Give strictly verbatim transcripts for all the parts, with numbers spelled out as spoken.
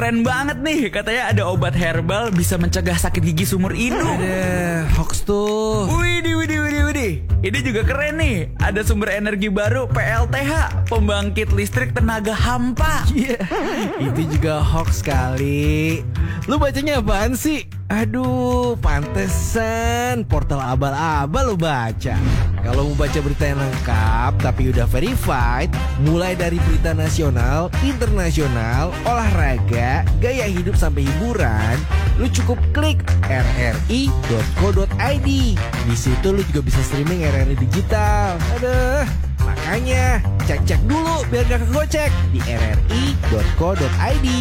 Keren banget nih, katanya ada obat herbal bisa mencegah sakit gigi seumur hidup. Ada hoax tuh. Widih, widih, widih, widih. Ini juga keren nih. Ada sumber energi baru P L T H, pembangkit listrik tenaga hampa. Iya, yeah, itu juga hoax kali. Lu bacanya apaan sih? Aduh, pantesan portal abal-abal lu baca. Kalau mau baca berita yang lengkap tapi udah verified, mulai dari berita nasional, internasional, olahraga, gaya hidup sampai hiburan, lu cukup klik r r i dot co dot i d. Di situ lu juga bisa streaming R R I digital. Aduh, makanya cek-cek dulu biar gak kegocek di r r i dot co dot i d.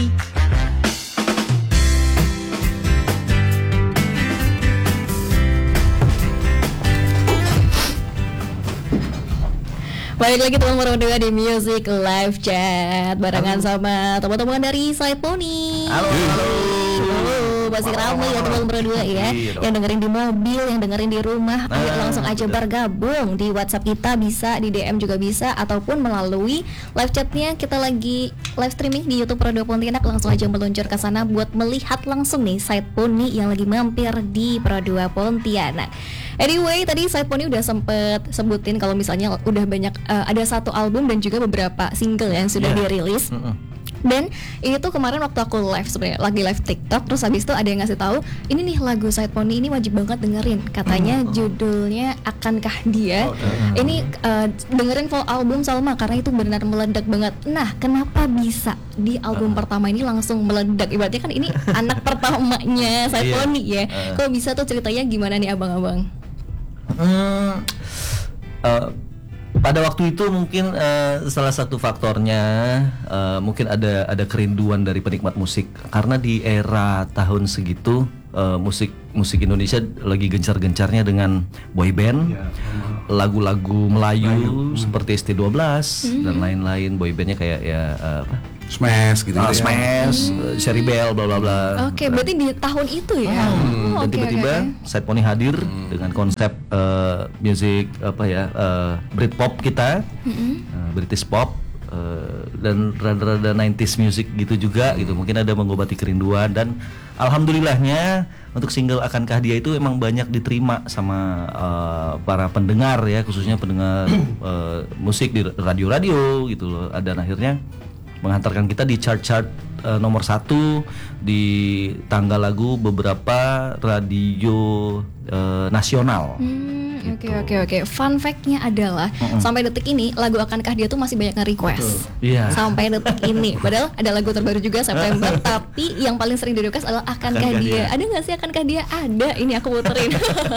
Balik lagi teman-teman berdua di Music Live Chat barengan sama teman-teman dari Side Pony. Halo, halo. Masih ramai ya teman-teman berdua ya. Yang dengerin di mobil, yang dengerin di rumah, ayo langsung aja bergabung di WhatsApp kita, bisa di D M juga bisa, ataupun melalui live chatnya kita lagi live streaming di YouTube Pro dua Pontianak. Langsung aja meluncur ke sana buat melihat langsung nih Side Pony yang lagi mampir di Pro dua Pontianak. Anyway, tadi Side Pony udah sempet sebutin kalau misalnya udah banyak uh, ada satu album dan juga beberapa single yang sudah yeah. dirilis. Mm-mm. Dan ini tuh kemarin waktu aku live sebenarnya lagi live TikTok, terus habis itu ada yang ngasih tahu ini nih lagu Side Pony ini wajib banget dengerin. Katanya mm-hmm. judulnya Akankah Dia. Oh, uh-huh. Ini uh, dengerin full album Salma karena itu benar meledak banget. Nah, kenapa bisa di album uh-huh. pertama ini langsung meledak? Ibaratnya kan ini anak pertamanya Side Pony ya. Uh-huh. Kok bisa tuh ceritanya gimana nih abang-abang? Hmm, uh, pada waktu itu mungkin uh, salah satu faktornya uh, mungkin ada ada kerinduan dari penikmat musik karena di era tahun segitu uh, musik musik Indonesia lagi gencar-gencarnya dengan boy band, ya, lagu-lagu Melayu, Melayu. seperti S T dua belas hmm. dan lain-lain, boy bandnya kayak ya uh, apa? Smash gitu ah, ya. Smash, hmm. Sherry Bell, bla bla bla. Oke, okay, berarti di tahun itu ya. Hmm. Oh, Dan okay, tiba-tiba okay. Side Pony hadir hmm. dengan konsep uh, musik apa ya, uh, Britpop kita, hmm. uh, British pop uh, dan rada-rada nineties music gitu juga gitu. Mungkin ada mengobati kerinduan dan alhamdulillahnya untuk single Akankah Dia itu emang banyak diterima sama uh, para pendengar ya, khususnya pendengar uh, musik di radio-radio gitu loh. Dan akhirnya menghantarkan kita di chart-chart uh, nomor satu di tangga lagu beberapa radio uh, nasional. Hmm, oke oke oke. Fun fact-nya adalah mm-mm. sampai detik ini lagu Akankah Dia tuh masih banyak nge-request. Iya. Sampai detik ini. Padahal ada lagu terbaru juga September, tapi yang paling sering di-request adalah Akankah, Akankah Dia. Dia. Ada nggak sih Akankah Dia? Ada. Ini aku puterin.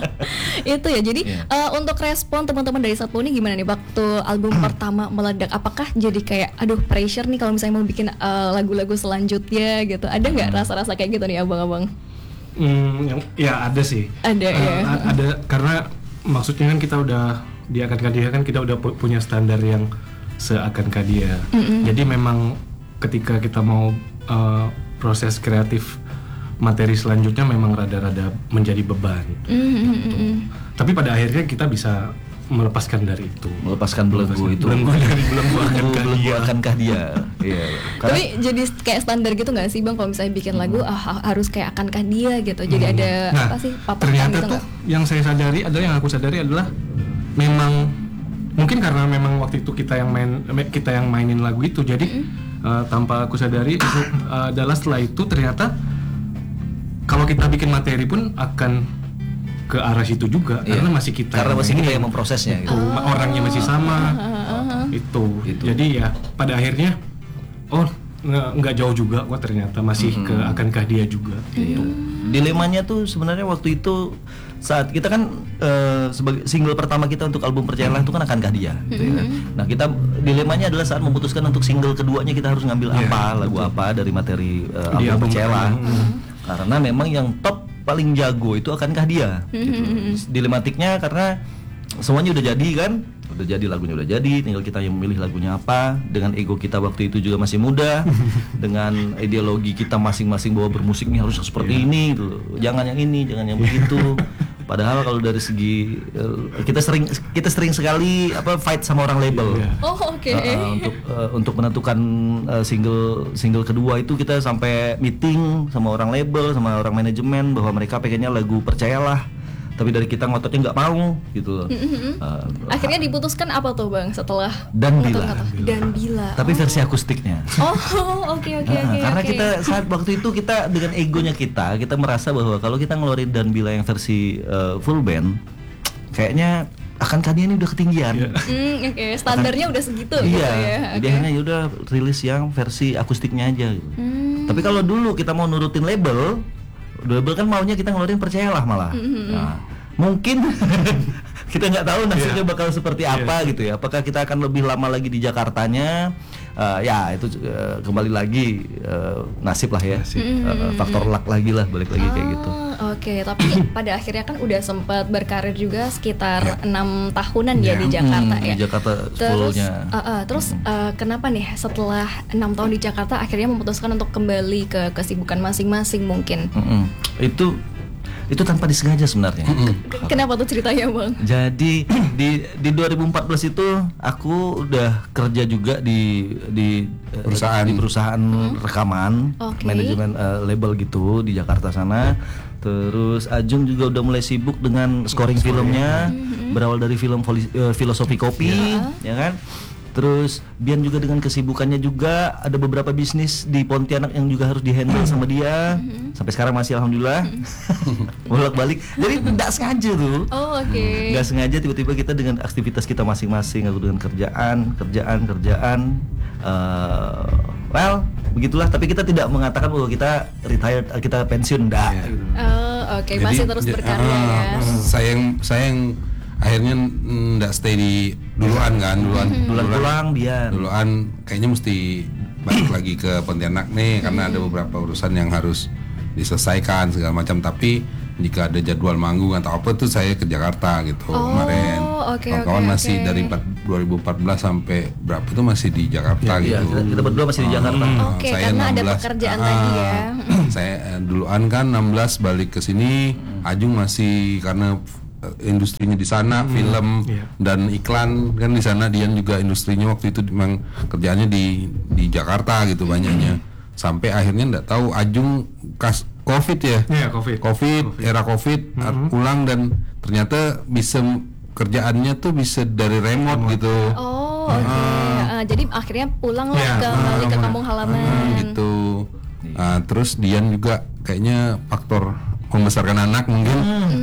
Itu ya. Jadi yeah. uh, untuk respon teman-teman dari Side Pony gimana nih waktu album pertama meledak? Apakah jadi kayak aduh pressure nih kalau misalnya mau bikin uh, lagu-lagu selanjutnya gitu? Ada nggak hmm. rasa-rasa kayak gitu nih abang-abang? Hmm, yang, ya ada sih. Ada uh, ya. Ada karena maksudnya kan kita udah di Akankah Dia kan kita udah pu- punya standar yang seakankah Dia. Mm-hmm. Jadi memang ketika kita mau uh, proses kreatif materi selanjutnya memang rada-rada menjadi beban. Mm-hmm. Gitu. Tapi pada akhirnya kita bisa melepaskan dari itu, melepaskan belenggu itu, belenggu dari belenggu Akankah Dia. Akankah Dia. Iya. Tapi jadi kayak standar gitu nggak sih bang? Kalau misalnya bikin lagu hmm. ah, harus kayak Akankah Dia gitu. Jadi hmm. ada nah, apa sih? Patokan ternyata gitu tuh gak? Yang saya sadari adalah yang aku sadari adalah memang mungkin karena memang waktu itu kita yang main kita yang mainin lagu itu. Jadi mm-hmm. uh, tanpa aku sadari itu uh, adalah setelah itu ternyata kalau kita bikin materi pun akan ke arah situ juga iya. karena masih kita karena masih kita yang ini, memprosesnya itu, gitu. oh. orangnya masih sama uh-huh. itu. itu jadi ya pada akhirnya oh nggak jauh juga kok ternyata masih mm-hmm. ke Akankah Dia juga iya. gitu. Dilemanya tuh sebenarnya waktu itu saat kita kan uh, sebagai single pertama kita untuk album Percayalah itu kan Akankah Dia gitu ya. Nah kita dilemanya adalah saat memutuskan untuk single keduanya kita harus ngambil yeah, apa lagu betul. apa dari materi uh, album, album Percayalah mm-hmm. karena memang yang top paling jago itu Akankah Dia gitu. Dilematiknya karena semuanya udah jadi kan, udah jadi lagunya udah jadi, tinggal kita yang memilih lagunya apa. Dengan ego kita waktu itu juga masih muda, dengan ideologi kita masing-masing bahwa bermusik ini harus seperti yeah. ini gitu. Jangan yang ini, jangan yang begitu. Padahal kalau dari segi uh, kita sering kita sering sekali apa fight sama orang label. Oh oke. Uh, uh, untuk uh, untuk menentukan uh, single single kedua itu kita sampai meeting sama orang label sama orang manajemen bahwa mereka pengennya lagu Percayalah. Tapi dari kita ngototnya nggak mau gitu loh. Mm-hmm. Uh, Akhirnya diputuskan apa tuh bang setelah Dan Bila. Dan Bila. Tapi oh. versi akustiknya. Oh oke oke Nah, oke. karena okay. kita saat waktu itu kita dengan egonya kita kita merasa bahwa kalau kita ngeluarin Dan Bila yang versi uh, full band, kayaknya akan kadian ini udah ketinggian. Yeah. Hmm, oke okay. Standarnya udah segitu Iya. gitu ya. Jadi Okay. akhirnya yaudah rilis yang versi akustiknya aja. Gitu. Hmm. Tapi kalau dulu kita mau nurutin label, label kan maunya kita ngeluarin Percayalah malah. Mm-hmm. Nah, mungkin kita nggak tahu nasibnya Yeah. bakal seperti Yeah. apa gitu ya. Apakah kita akan lebih lama lagi di Jakartanya? Uh, ya itu uh, kembali lagi uh, nasib lah ya. Uh, faktor luck lagi lah, balik lagi kayak gitu. Oh, Oke, tapi pada akhirnya kan udah sempat berkarir juga sekitar enam tahunan ya Ya. di Jakarta Hmm, ya. di Jakarta Terus, fullnya. uh, uh, terus uh, kenapa nih setelah enam tahun di Jakarta akhirnya memutuskan untuk kembali ke kesibukan masing-masing mungkin? Mm-mm. Itu itu tanpa disengaja sebenarnya. Kenapa tuh ceritanya bang? Jadi di di dua ribu empat belas itu aku udah kerja juga di di eh, Perusahaan. di perusahaan rekaman, Oke. manajemen eh, label gitu di Jakarta sana. Terus Ajung juga udah mulai sibuk dengan scoring filmnya, berawal dari film Foli- eh, Filosofi Kopi, ya kan? Terus Bian juga dengan kesibukannya juga ada beberapa bisnis di Pontianak yang juga harus dihandle sama dia. Sampai sekarang masih alhamdulillah. Bolak-balik. Jadi tidak sengaja tuh. Oh oke. Nggak sengaja tiba-tiba kita dengan aktivitas kita masing-masing, aku dengan kerjaan, kerjaan, kerjaan. Uh, well, begitulah. Tapi kita tidak mengatakan bahwa kita retired, kita pensiun, enggak. gitu. Oh oke, masih Jadi, terus j- berkarya ah, ya. Saya yang saya yang akhirnya nggak stay di duluan kan, duluan Duluan pulang Bian. duluan kayaknya mesti balik lagi ke Pontianak nih karena ada beberapa urusan yang harus diselesaikan segala macam. Tapi jika ada jadwal manggung atau apa tuh saya ke Jakarta gitu Oh, kemarin. oke, Kawan-kawan oke, masih oke. dari empat- dua ribu empat belas sampai berapa tuh masih di Jakarta Iya, gitu. kita, kita berdua masih di Jakarta. Oke, Saya karena ada enam belas, pekerjaan ah, tadi ya. Saya eh, duluan kan enam belas balik ke sini, Ajung masih karena eh, industrinya di sana, film Iya. dan iklan kan di sana. Dian juga industrinya waktu itu memang kerjaannya di di Jakarta gitu banyaknya. Sampai akhirnya enggak tahu Ajung kas Covid ya. Iya, Covid. Covid, era Covid Mhm. pulang dan ternyata bisa kerjaannya tuh bisa dari remote gitu. Oh oke. Ah, jadi akhirnya pulang lah Ya, kembali ke ah, kampung halaman. Gitu. Ah, terus Dian juga kayaknya faktor membesarkan anak mungkin.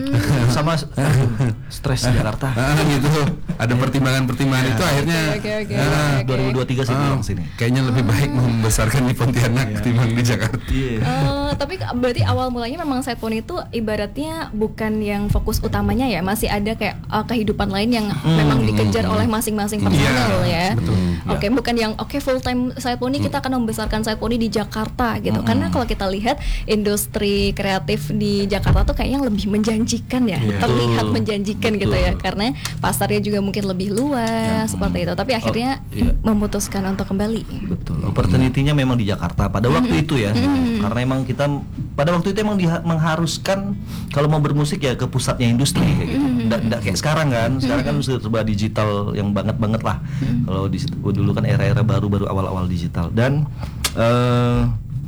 Sama uh, stres di Jakarta. Ah, gitu. Ada pertimbangan-pertimbangan itu akhirnya Oke oke ah, oke. dua ribu dua puluh tiga saya ah, pulang sini. kayaknya lebih baik membesarkan di Pontianak ketimbang di Jakarta. Iya. Eh, tapi berarti awal mulanya memang Setpon itu ibaratnya bukan yang fokus utamanya ya, masih ada kayak eh, kehidupan lain yang memang dikejar oleh masing-masing personel ya. Oke, bukan yang oke full time Setpon kita akan membesarkan Setpon di Jakarta gitu. Karena kalau kita lihat industri kreatif di Jakarta tuh kayaknya lebih menjanjikan ya, Iya. terlihat Betul. menjanjikan Betul. gitu ya, karena pasarnya juga mungkin lebih luas seperti itu. Tapi akhirnya iya. memutuskan untuk kembali. Betul. Opportunity-nya memang di Jakarta pada waktu itu ya. Karena emang kita pada waktu itu emang diha- mengharuskan kalau mau bermusik ya ke pusatnya industri kayak gitu. Nggak- nggak kayak sekarang kan. Sekarang kan serba digital yang banget-banget lah. Kalau di situ- dulu kan era-era baru-baru awal-awal digital dan eh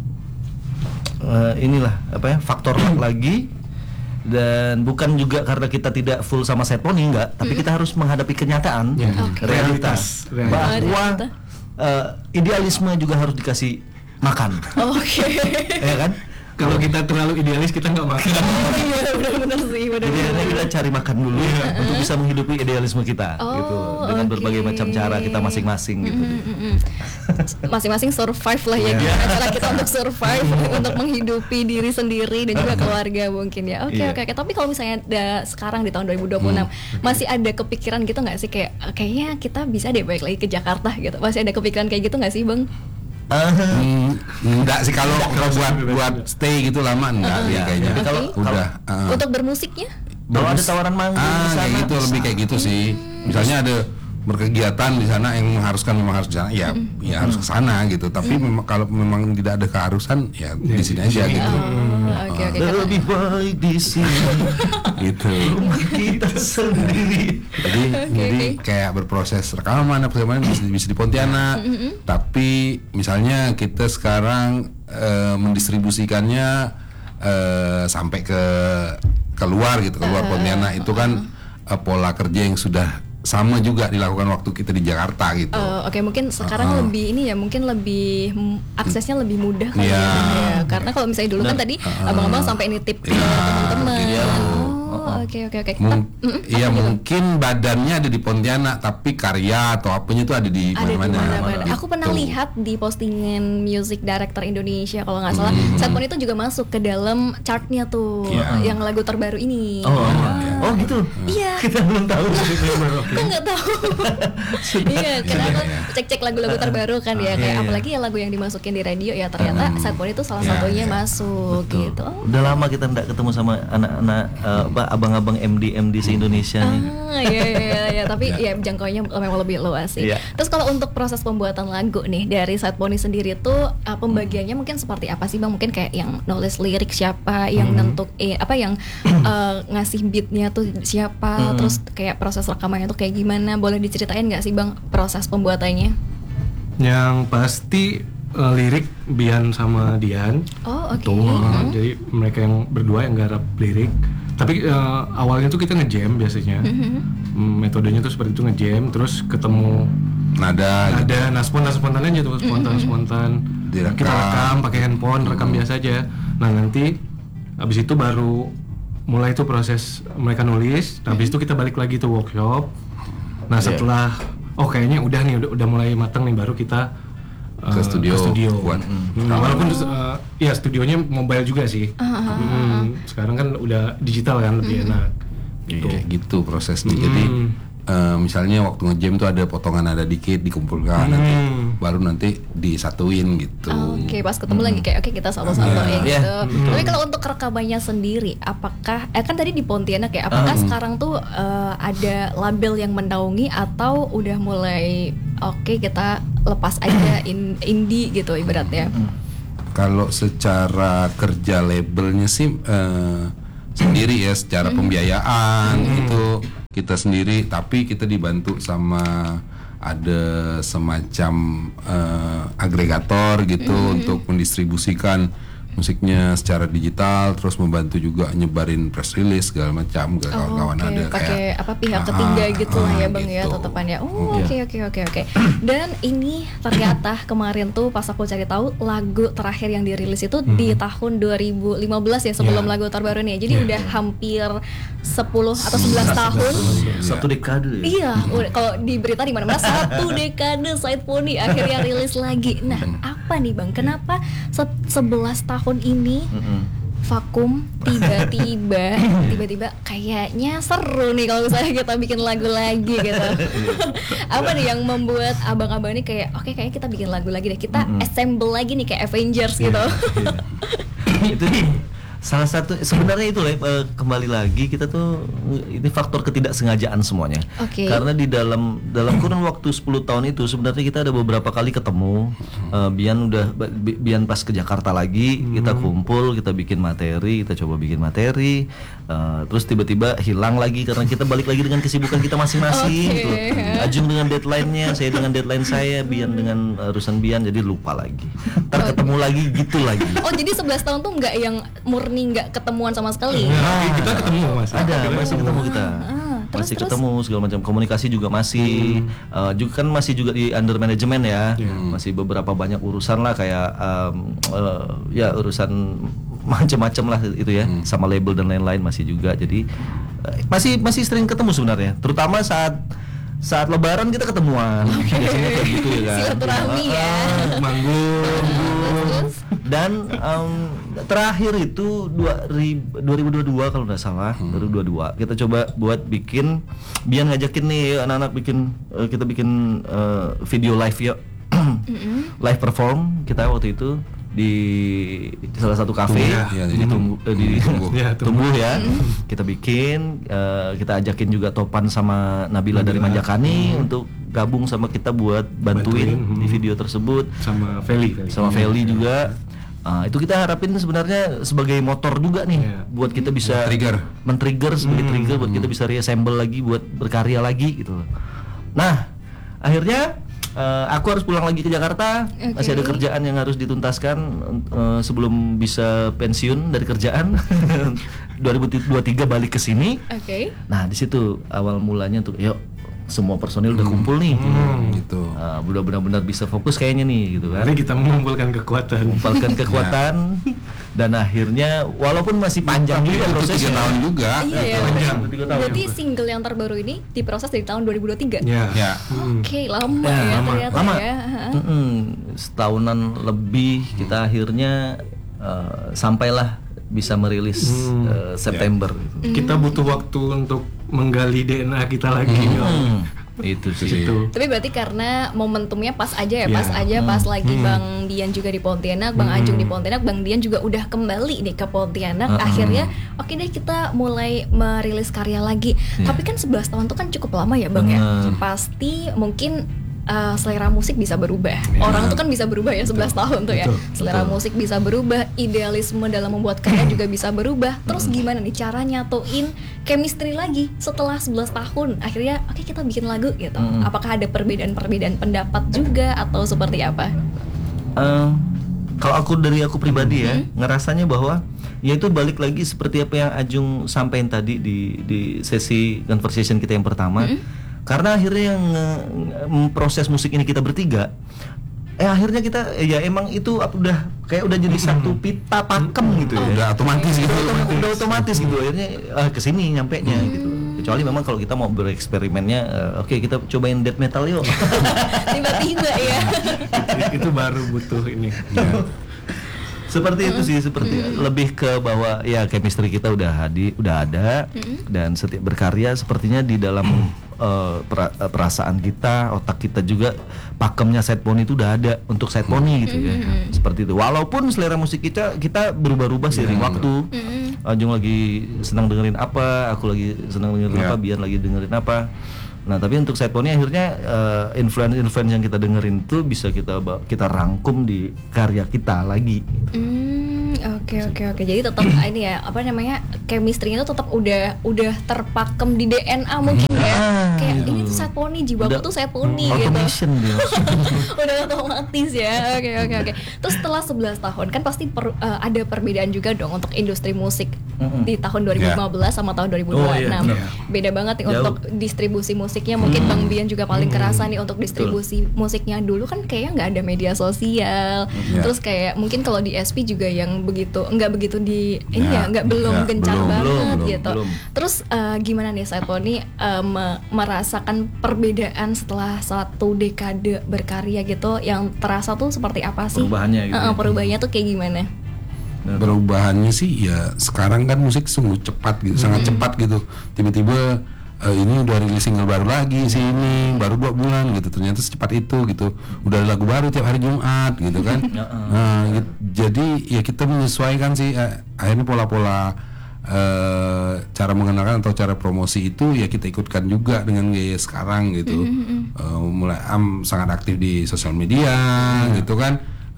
eh, inilah apa ya faktor luck lagi. Dan bukan juga karena kita tidak full sama Setponi enggak, tapi kita harus menghadapi kenyataan, Ya. Oke. realitas, Realitas. bahwa Realita. eh, idealisme juga harus dikasih makan, Oke. ya kan? Kalau kita terlalu idealis kita nggak makan. Iya benar-benar sih, Jadi benar-benar. akhirnya kita cari makan dulu untuk bisa menghidupi idealisme kita, Oh, gitu, dengan oke. berbagai macam cara kita masing-masing, gitu. Mm-mm. Masing-masing survive lah ya, gimana cara kita untuk survive untuk menghidupi diri sendiri dan juga keluarga mungkin ya. Oke Iya. oke oke. Tapi kalau misalnya ada sekarang di tahun dua ribu dua puluh enam masih ada kepikiran gitu nggak sih kayak "Ah, kayaknya kita bisa deh balik lagi ke Jakarta gitu. Masih ada kepikiran kayak gitu nggak sih bang? Hmm, enggak sih kalau kalau buat buat stay gitu lama enggak sih Iya. kayaknya. Jadi kalau- udah ah. Untuk bermusiknya? Kalau ada tawaran manggung di Ah, sana, kayak gitu bisa. lebih kayak gitu sih. Misalnya ada berkegiatan di sana yang mengharuskan memang harus di sana, ya mm-hmm. ya harus ke sana gitu. Tapi mm-hmm. memang kalau memang tidak ada keharusan, ya di sini aja gitu. Oh, oke oke. Lebih baik di sini. Gitu. Rumah kita sendiri. Jadi Okay, jadi okay. kayak berproses rekaman apa segala macam bisa, bisa di Pontianak. Mm-hmm. Tapi misalnya kita sekarang uh, mendistribusikannya uh, sampai ke keluar gitu, keluar uh, Pontianak itu kan uh, pola kerja yang sudah sama juga dilakukan waktu kita di Jakarta gitu. Uh, Oke okay, mungkin sekarang uh-uh. lebih ini ya, mungkin lebih mm, aksesnya lebih mudah kali yeah. ya. Ya. Karena kalau misalnya dulu kan tadi uh-uh. abang-abang sampai nitip ke yeah, teman-teman. gitu. Oh oke oke oke. Mung- Iya mungkin badannya ada di Pontianak, tapi karya atau apanya itu ada di Ada di mana-mana. mana-mana. Gitu. Aku pernah lihat di postingan Music Director Indonesia kalau nggak salah, mm-hmm. Setpon itu juga masuk ke dalam chartnya tuh, Yeah. yang lagu terbaru ini. Oh, oh, oh gitu. Iya. Kita belum tahu. Kok nggak tahu? Iya, karena aku cek-cek lagu-lagu terbaru kan ya, kayak Iya. apalagi ya lagu yang dimasukin di radio ya ternyata Setpon itu salah Iya, satunya iya. masuk Betul. gitu. Oh. Udah lama kita nggak ketemu sama anak-anak uh, apa abang-abang M D M D se-Indonesia nih. Ah, iya, iya, iya, iya. Tapi ya jangkauannya memang lebih luas sih. Iya. Terus kalau untuk proses pembuatan lagu nih dari Setpon sendiri tuh uh, pembagiannya mungkin seperti apa sih Bang? Mungkin kayak yang nulis lirik siapa, yang nentuk eh, apa yang uh, ngasih beatnya tuh siapa, terus kayak proses rekamannya tuh kayak gimana? Boleh diceritain nggak sih Bang proses pembuatannya? Yang pasti uh, lirik Bian sama Dian. Oh oke. Tuh, uh, jadi mereka yang berdua yang garap lirik. Tapi uh, awalnya tuh kita nge-jam biasanya. Mm, metodenya tuh seperti itu, nge-jam terus ketemu Nada. ada nah spontan spontan aja tuh, spontan spontan Direkam. kita rekam pakai handphone, rekam biasa aja. Nah nanti habis itu baru mulai tuh proses mereka nulis. Nah, habis itu kita balik lagi tuh workshop. Nah setelah oh kayaknya udah nih udah, udah mulai matang nih baru kita uh, Ke studio buat. Hmm, walaupun uh, ya studionya mobile juga sih. Hmm, sekarang kan udah digital kan lebih enak. Gitu. Iya, gitu prosesnya. Jadi eh, misalnya waktu nge-jam tuh ada potongan nada dikit dikumpulkan, nanti baru nanti disatuin gitu. Oke, pas ketemu lagi kayak oke kita satu-satu ya Iya, gitu. Tapi kalau untuk rekamannya sendiri, apakah eh kan tadi di Pontianak ya, apakah sekarang tuh eh, ada label yang menaungi atau udah mulai oke kita lepas aja in, indie gitu ibaratnya? Kalau secara kerja labelnya sih eh, sendiri ya, secara pembiayaan itu kita sendiri, tapi kita dibantu sama ada semacam eh, agregator gitu untuk mendistribusikan musiknya secara digital, terus membantu juga nyebarin press release segala macam ke kawan-kawan Oke, ada pakai kayak apa pihak ah, ketiga gitu lah ya ah, Bang ya gitu. tetapannya. Oh oke oke oke oke. Dan ini ternyata kemarin tuh pas aku cari tahu lagu terakhir yang dirilis itu di tahun dua ribu lima belas ya sebelum Ya. lagu terbaru nih. Jadi udah hampir sepuluh atau sebelas tahun. Satu dekade ya. Iya, udah, kalau di berita di mana-mana satu dekade Setpon akhirnya rilis lagi. Nah, apa nih Bang? Kenapa se- sebelas tahun ini vakum tiba-tiba tiba-tiba kayaknya seru nih kalau misalnya kita bikin lagu lagi gitu. Apa nih yang membuat abang-abang ini kayak oke kayaknya kita bikin lagu lagi deh. Kita assemble lagi nih kayak Avengers gitu. Itu salah satu sebenarnya itu eh, kembali lagi kita tuh ini faktor ketidaksengajaan semuanya. Oke. Karena di dalam dalam kurun waktu sepuluh tahun itu sebenarnya kita ada beberapa kali ketemu. Eh, Bian udah Bi- Bian pas ke Jakarta lagi, kita kumpul, kita bikin materi, kita coba bikin materi. Eh, terus tiba-tiba hilang lagi karena kita balik lagi dengan kesibukan kita masing-masing Oke. gitu. Ajung dengan deadline-nya, saya dengan deadline saya, Bian dengan urusan Bian, jadi lupa lagi. Ntar ketemu lagi gitu lagi. Oh, jadi sebelas tahun tuh nggak yang murni nggak ketemuan sama sekali. Nah, kita ketemu Mas. Ada, masih ketemu kita. terus, Masih terus? ketemu segala macam, komunikasi juga masih. Eh, juga kan masih juga di under manajemen ya. Masih beberapa banyak urusan lah kayak em, eh, ya urusan macam-macam lah itu ya, sama label dan lain-lain masih juga. Jadi eh, masih masih sering ketemu sebenarnya, terutama saat saat lebaran kita ketemuan. Biasanya kayak gitu ya kan. Silaturahmi ya. Ah, manggung. Terus? Dan em, terakhir itu dua ribu dua ribu dua puluh dua kalau nggak salah, dua ribu dua puluh dua kita coba buat bikin, Bian ngajakin nih anak-anak bikin, eh, kita bikin eh, video live yuk, live perform kita waktu itu di salah satu kafe Tumbuh, ya, di ya. tumbuh, eh, di Tumbuh. Ya, tumbuh ya. Kita bikin, eh, kita ajakin juga Topan sama Nabila dari Manjakani untuk gabung sama kita buat bantuin, Bantuin, di hmm. video tersebut. sama Feli, Feli. Sama Feli juga. Ah, itu kita harapin sebenarnya sebagai motor juga nih Iya. buat kita bisa Trigger. men-trigger sebagai trigger buat kita bisa reassemble lagi buat berkarya lagi gitu. Nah, akhirnya eh, aku harus pulang lagi ke Jakarta. Oke. Masih ada kerjaan yang harus dituntaskan eh, sebelum bisa pensiun dari kerjaan. dua ribu dua puluh tiga balik ke sini. Oke. Nah, di situ awal mulanya tuh, yuk semua personil udah kumpul nih. gitu. Ah, udah benar-benar bisa fokus kayaknya nih gitu kan. Mari kita mengumpulkan kekuatan. Mengumpulkan kekuatan dan akhirnya walaupun masih panjang juga Itu prosesnya. tiga tahun juga. Iya ya. Panjang. Tiga tahun. Berarti single yang terbaru ini diproses dari tahun dua ribu dua puluh tiga. Ya. Ya. Oke, lama Ya, ya lama. ternyata Lama. ya. Ha-ha. Mm-mm. Setahunan lebih kita akhirnya eh, sampailah bisa merilis Hmm. eh, September. gitu. Kita butuh waktu untuk menggali D N A kita lagi. Hmm, itu sih. Itu. Tapi berarti karena momentumnya pas aja ya, Iya. pas aja pas lagi Bang Dian juga di Pontianak, Bang Ajung di Pontianak, Bang Dian juga udah kembali nih ke Pontianak. Mm-mm. Akhirnya oke deh kita mulai merilis karya lagi. Iya. Tapi kan sebelas tahun tuh kan cukup lama ya Bang ya. Bener. Pasti mungkin uh, selera musik bisa berubah. Orang tuh kan bisa berubah ya sebelas tahun tuh ya. Betul. Selera musik bisa berubah, idealisme dalam membuat karya juga bisa berubah. Terus gimana nih cara nyatuin chemistry lagi setelah sebelas tahun? Akhirnya oke kita bikin lagu gitu. Mm. Apakah ada perbedaan-perbedaan pendapat juga atau seperti apa? Eh, kalau aku dari aku pribadi ya ngerasanya bahwa ya itu balik lagi seperti apa yang Ajung sampaikan tadi di di sesi conversation kita yang pertama. Karena akhirnya yang nge- nge- proses musik ini kita bertiga, eh akhirnya kita eh, ya emang itu ap- udah kayak udah jadi satu pita pakem gitu ya. Udah otomatis gitu. Udah, otom- udah otomatis gitu akhirnya eh, kesini nyampe nya gitu. Kecuali memang kalau kita mau bereksperimennya, eh, oke kita cobain death metal yuk. Tiba-tiba ya. Itu baru butuh ini. Seperti itu sih, seperti lebih ke bahwa ya chemistry kita udah hadi, udah ada dan setiap berkarya sepertinya di dalam eh, pera- eh, perasaan kita, otak kita juga pakemnya set pony itu udah ada untuk set pony gitu ya. Seperti itu. Walaupun selera musik kita kita berubah-ubah seiring waktu. Ajung lagi senang dengerin apa, aku lagi senang dengerin Ya. apa, Bian lagi dengerin apa. Nah, tapi untuk set pony akhirnya eh, influence-influence yang kita dengerin itu bisa kita ba- kita rangkum di karya kita lagi. Hmm, oke oke oke. Jadi tetap ini ya, apa namanya? Chemistry-nya tuh tetap udah udah terpakem di D N A mungkin ya. Kayak ini tuh set pony, jiwaku Udah tuh set pony gitu. Automation dia. Udah otomatis ya. Oke oke oke. Terus setelah sebelas tahun kan pasti per- eh, ada perbedaan juga dong untuk industri musik di tahun dua ribu lima belas sama tahun dua ribu dua puluh enam. Oh, iya. Beda banget nih Jauh. untuk distribusi musiknya. Mungkin Bang Bian juga paling kerasa nih untuk distribusi musiknya. Dulu kan kayaknya nggak ada media sosial. Iya. Terus kayak mungkin kalau di S P juga yang begitu nggak begitu di ini Ya, ya nggak belum ya, gencar belum, banget belum, belum, gitu. belum. Terus eh, gimana nih Set Pony eh, me- merasakan perbedaan setelah satu dekade berkarya gitu, yang terasa tuh seperti apa sih? Perubahannya gitu Eh, eh, ya. perubahannya tuh kayak gimana? Perubahannya sih ya sekarang kan musik sungguh cepat gitu, sangat cepat gitu. Tiba-tiba eh, ini udah rilis single baru lagi sih ini baru dua bulan gitu, ternyata secepat itu gitu. Udah ada lagu baru tiap hari Jumat gitu kan. Nah, gitu. Jadi ya kita menyesuaikan sih eh, akhirnya pola-pola eh, cara mengenalkan atau cara promosi itu ya kita ikutkan juga dengan gaya sekarang gitu. Eh, mulai am sangat aktif di sosial media gitu kan.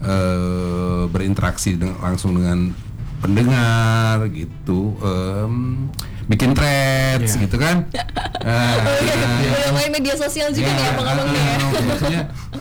Eh, berinteraksi dengan, langsung dengan pendengar gitu, em, bikin threads gitu kan. Eh, Oh iya, udah main media sosial juga nih abang-abang nih ya. eh, maksudnya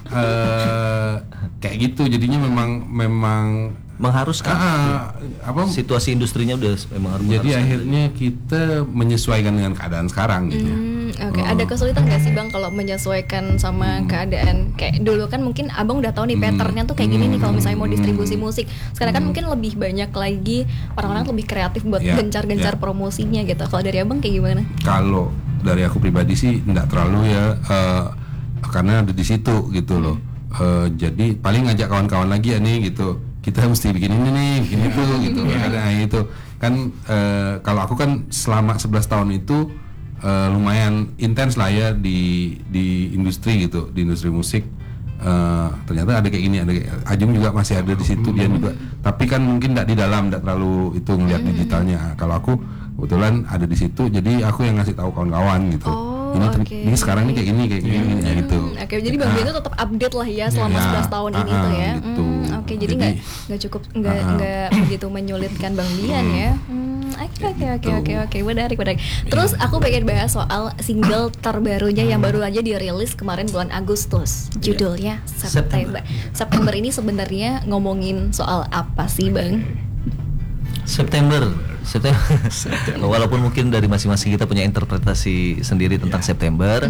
eh, kayak gitu, jadinya memang memang Mengharuskan. ah, apa Situasi industrinya udah memang harus jadi mengharuskan. akhirnya kita menyesuaikan dengan keadaan sekarang gitu. Hmm, oke. Ada kesulitan nggak sih Bang kalau menyesuaikan sama keadaan kayak dulu kan mungkin Abang udah tahu nih patternnya tuh kayak gini nih kalau misalnya mau distribusi musik. Sekarang kan mungkin lebih banyak lagi orang-orang lebih kreatif buat Ya, gencar-gencar ya. promosinya gitu. Kalau dari Abang kayak gimana? Kalau dari aku pribadi sih nggak terlalu ya, eh, karena ada di situ gitu loh. Eh, jadi paling ngajak kawan-kawan lagi ya nih gitu. Kita mesti bikin ini nih, bikin itu gitu. Kadang itu kan eh, kalau aku kan selama sebelas tahun itu eh, lumayan intens lah ya di di industri gitu, di industri musik. eh, ternyata ada kayak gini, ada kayak, Ajeng juga masih ada di situ, dia juga, tapi kan mungkin tidak di dalam, tidak terlalu itu ngeliat digitalnya. Kalau aku kebetulan ada di situ, jadi aku yang ngasih tahu kawan-kawan gitu. Oh, ini, ter- oke. ini sekarang ini kayak gini, kayak gini, gini, ya gitu. Hmm, Oke, jadi Bang Ben itu tetap update lah ya selama Ya, sebelas tahun ini ah, tuh ya. gitu. Hmm, Oke, jadi Jadi, nggak nggak cukup nggak ah, nggak begitu menyulitkan Bang Bian ya. Hmm, Oke oke oke gitu. oke oke menarik menarik. Terus aku pengen bahas soal single terbarunya yang baru aja dirilis kemarin bulan Agustus. Judulnya September. September ini sebenarnya ngomongin soal apa sih Bang? September, September. Walaupun mungkin dari masing-masing kita punya interpretasi sendiri tentang September,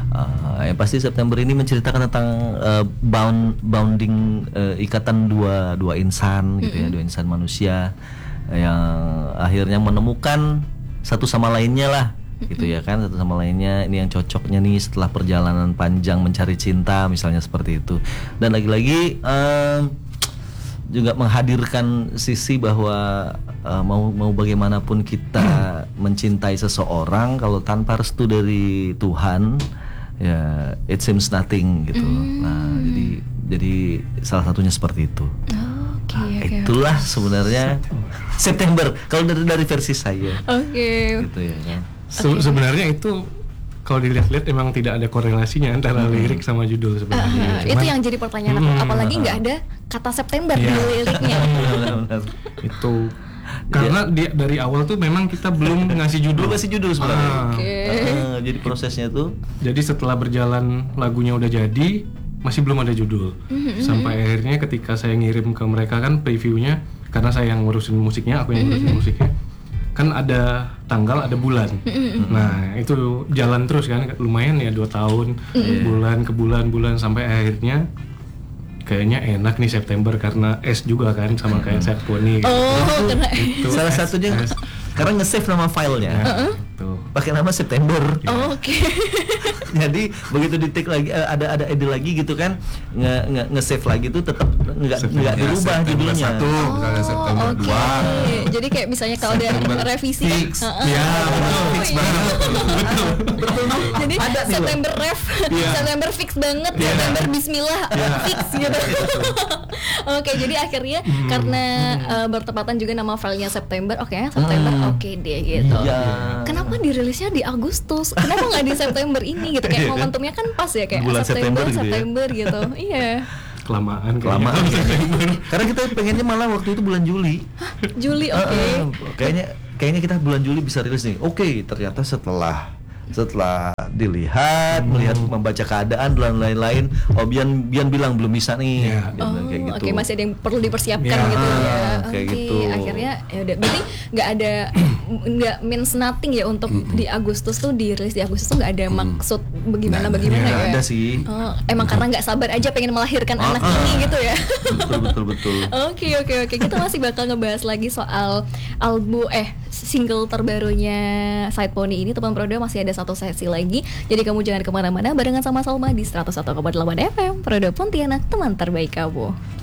uh, yang pasti September ini menceritakan tentang uh, bound bounding uh, ikatan dua dua insan gitu ya, dua insan manusia yang akhirnya menemukan satu sama lainnya lah, gitu ya kan, satu sama lainnya ini yang cocoknya nih setelah perjalanan panjang mencari cinta misalnya seperti itu. Dan lagi-lagi um, juga menghadirkan sisi bahwa uh, mau mau bagaimanapun kita mencintai seseorang kalau tanpa restu dari Tuhan ya it seems nothing gitu. Nah, jadi jadi salah satunya seperti itu. Oke Nah, oke. itulah sebenarnya September kalau dari dari versi saya. Oke. Gitu ya kan. Se- sebenarnya itu kalau dilihat-lihat emang tidak ada korelasinya antara lirik sama judul sebenarnya. Ah, itu yang jadi pertanyaan aku, apalagi nggak ada kata September di Iya. liriknya. Benar-benar. Itu karena dia dari awal tuh memang kita belum ngasih judul. Belum kasih judul sebenarnya. Ah, Oke. Eh, jadi prosesnya tuh Jadi setelah berjalan lagunya udah jadi, masih belum ada judul. Sampai akhirnya ketika saya ngirim ke mereka kan previewnya, karena saya yang ngurusin musiknya, aku yang ngurusin musiknya, kan ada tanggal, ada bulan. Nah itu jalan terus kan, lumayan ya dua tahun, bulan ke bulan, bulan sampai akhirnya kayaknya enak nih September karena S juga kan sama kayak September. Oh, karena Itu salah S- satunya S. karena nge-save nama filenya. Tuh. Pakai nama September. Oh, oke. Jadi begitu di-take lagi eh, ada ada ide lagi gitu kan, nge nge nge-save lagi tuh tetap nggak nggak Ya, dirubah September judulnya. satu, misalnya September Oh, oke. dua. Jadi kayak misalnya kalau September ada revisi kan, fix. heeh. Ya, betul, fix iya. banget. Jadi Ada nih, September ref, September fix banget, September Bismillah fix gitu. Oke, jadi akhirnya karena eh, bertepatan juga nama filenya September, oke ya September, oke deh gitu. Iya. Kenapa dirilisnya di Agustus? Kenapa nggak di September ini gitu? Kayak momentumnya kan pas ya kayak Bulan September, September gitu ya. September gitu. Iya. Kelamaan kayaknya. Kelamaan. Karena kita pengennya malah waktu itu bulan Juli. Juli oke. Eh, eh, kayaknya kayaknya kita bulan Juli bisa rilis nih. Oke, ternyata setelah setelah dilihat, melihat, membaca keadaan dan lain-lain, oh Bian Bian bilang belum bisa nih. Iya. Dia bilang kayak gitu. Oke, masih ada yang perlu dipersiapkan Ya, gitu ya. kayak Oke, gitu. akhirnya ya udah. Berarti nggak ada nggak means nothing ya untuk di Agustus tuh dirilis di Agustus tuh nggak ada maksud bagaimana Nggak ada. bagaimana Nggak ya. ada sih. Oh, emang karena nggak sabar aja pengen melahirkan anak Ah, ah. ini gitu ya. betul betul betul. Oke oke oke, kita masih bakal ngebahas lagi soal album eh single terbarunya Side Pony ini. Teman Prodo masih ada satu sesi lagi, jadi kamu jangan kemana-mana barengan sama Salma di seratus satu koma delapan F M Prodo Pontianak, teman terbaik kamu.